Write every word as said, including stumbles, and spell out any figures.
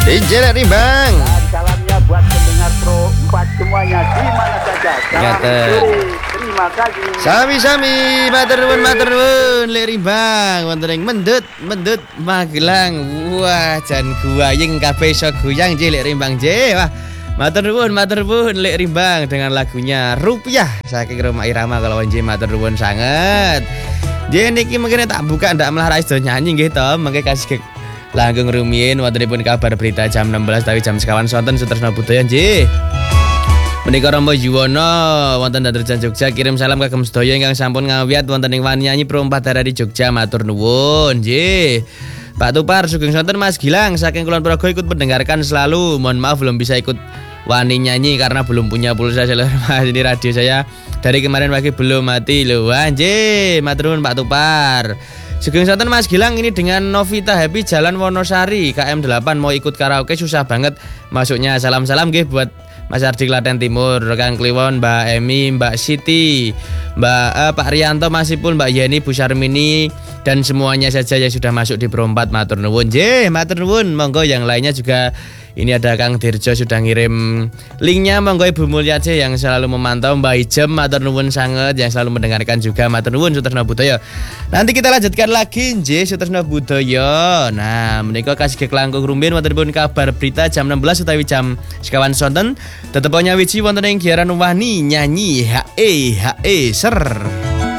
Ijen Rimbang. Dan salamnya buat pendengar Pro empat semuanya di mana saja. Salam Gaten. sore. Terima kasih. Sami-sami matur nuwun matur nuwun Lek Rimbang wonten ing mendut mendut Magelang. Wah, jan guayeng kabeh iso goyang J Lek Rimbang J. Wah, matur nuwun matur nuwun Lek Rimbang dengan lagunya Rupiah saking Roma Irama kalau J matur nuwun sanget. J niki mungkin tak buka ndak malah ra iso nyanyi nggih to, mengke kasih langgeng rumiyin wontenipun kabar berita jam enam belas tapi jam sekawan sonten Sutresna Budaya J. Menika Romo Yuwono wonten Daderjan Jogja kirim salam kagem sedaya ingkang sampun ngawiyat wonten ing wanyanyi Pro empat daerah di Jogja matur nuwun nggih. Pak Tupar sugeng sonten Mas Gilang saking Kulon Progo ikut mendengarkan selalu. Mohon maaf belum bisa ikut wani nyanyi karena belum punya pulsa seluler Mas. Ini radio saya dari kemarin pagi belum mati lho. Wah nggih, matur nuwun Pak Tupar. Sugeng sonten Mas Gilang ini dengan Novita Happy Jalan Wonosari K M delapan mau ikut karaoke susah banget masuknya. Salam-salam nggih buat Mas Ardi Klaten Timur, rekan Kliwon, Mbak Emi, Mbak Siti, Mbak eh, Pak Rianto masih pun Mbak Yeni, Bu Sarmini dan semuanya saja yang sudah masuk di Pro empat matur nuwun. J, matur nuwun. Monggo yang lainnya juga ini ada Kang Dirjo sudah ngirim linknya. Monggo Ibu Mulya C yang selalu memantau, Mbak Ijem matur nuwun sangat yang selalu mendengarkan juga matur nuwun Sutresna Budaya. Nanti kita lanjutkan lagi J Sutresna Budaya. Nah, menika kasih kelangkung rumbin wontenipun kabar berita jam enam belas utawi jam sekawan sonten. Tetep nyawiji wonten ing giaran wani nyanyi H E H E ser.